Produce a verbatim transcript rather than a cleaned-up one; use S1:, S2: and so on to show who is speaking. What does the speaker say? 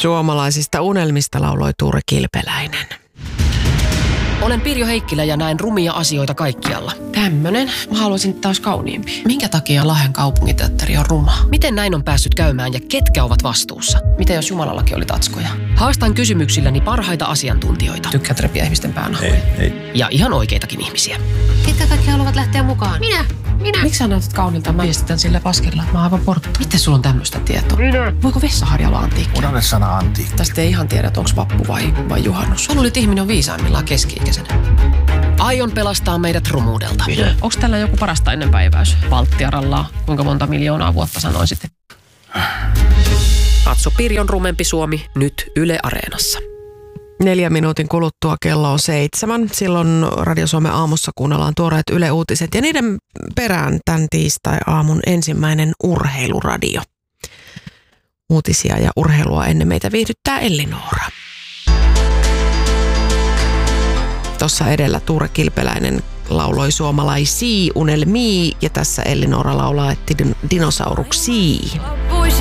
S1: Suomalaisista unelmista lauloi Tuure Kilpeläinen.
S2: Olen Pirjo Heikkilä ja näen rumia asioita kaikkialla.
S3: Tämmönen. Mä haluaisin taas kauniimpi. Minkä takia Lahden kaupunginteatteri on ruma?
S2: Miten näin on päässyt käymään ja ketkä ovat vastuussa?
S3: Mitä jos Jumalallakin oli tatskoja?
S2: Haastan kysymyksilläni parhaita asiantuntijoita.
S3: Tykkäät repiä ihmisten päänahoja.
S4: Ei, ei.
S2: Ja ihan oikeitakin ihmisiä.
S5: Ketkä kaikki haluavat lähteä mukaan?
S3: Minä! Minä! Miksi sä näytät kaunilta? Mä viestitän sillä paskella, että mä oon aivan porttu. Miten sulla on tämmöistä tietoa? Minä! Voiko vessaharja olla antiikki?
S4: Unohda sana antiikki.
S3: Tästä ei ihan tiedä, että onko vappu vai, vai juhannus. Mä luulin, että ihminen on viisaimmillaan keski-ikäisenä.
S2: Aion pelastaa meidät rumuudelta.
S3: Minä. Onko tällä joku parasta ennenpäiväys? Valttiaralla, kuinka monta miljoonaa vuotta sanoisit?
S2: Katso Pirjon rumempi Suomi nyt Yle Areenassa.
S1: Neljän minuutin kuluttua kello on seitsemän. Silloin Radio Suomen aamussa kuunnellaan tuoreet Yle Uutiset ja niiden perään tämän tiistai-aamun ensimmäinen urheiluradio. Uutisia ja urheilua ennen meitä viihdyttää Elli-Noora. Tuossa edellä Tuure Kilpeläinen lauloi suomalaisia unelmia ja tässä Elli-Noora laulaa, että dinosauruksi.